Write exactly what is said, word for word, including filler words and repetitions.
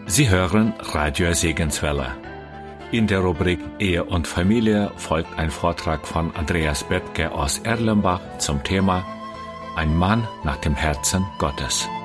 Sie hören Radio Segenswelle. In der Rubrik Ehe und Familie folgt ein Vortrag von Andreas Böttger aus Erlenbach zum Thema Ein Mann nach dem Herzen Gottes.